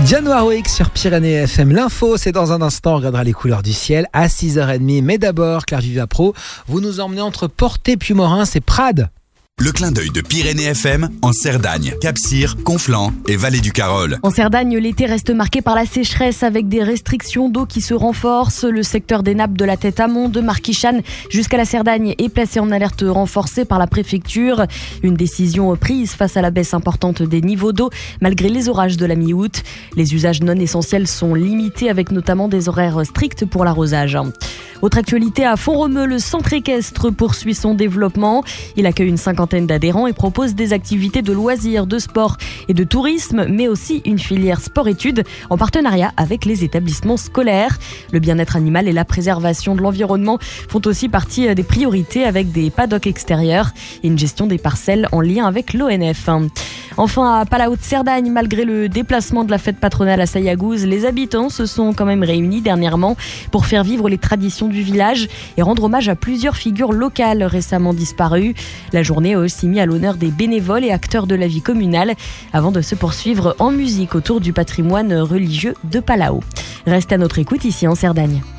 Dionne Warwick sur Pyrénées FM. L'info, c'est dans un instant. On regardera les couleurs du ciel à 6h30. Mais d'abord, Claire Vivapro, vous nous emmenez entre Portet, Puymorin, c'est Prades. Le clin d'œil de Pyrénées FM en Cerdagne, Cap-Cyr, Conflans et Vallée du Carol. En Cerdagne, l'été reste marqué par la sécheresse avec des restrictions d'eau qui se renforcent. Le secteur des nappes de la tête amont de Marquichane jusqu'à la Cerdagne est placé en alerte renforcée par la préfecture. Une décision prise face à la baisse importante des niveaux d'eau malgré les orages de la mi-août. Les usages non essentiels sont limités avec notamment des horaires stricts pour l'arrosage. Autre actualité à Font-Romeu, le centre équestre poursuit son développement. Il accueille une cinquantaine d'adhérents et propose des activités de loisirs, de sport et de tourisme, mais aussi une filière sport-études en partenariat avec les établissements scolaires. Le bien-être animal et la préservation de l'environnement font aussi partie des priorités avec des paddocks extérieurs et une gestion des parcelles en lien avec l'ONF. Enfin, à Palau de Cerdagne, malgré le déplacement de la fête patronale à Sayagouz, les habitants se sont quand même réunis dernièrement pour faire vivre les traditions du village et rendre hommage à plusieurs figures locales récemment disparues. La journée a aussi mis à l'honneur des bénévoles et acteurs de la vie communale avant de se poursuivre en musique autour du patrimoine religieux de Palau. Reste à notre écoute ici en Cerdagne.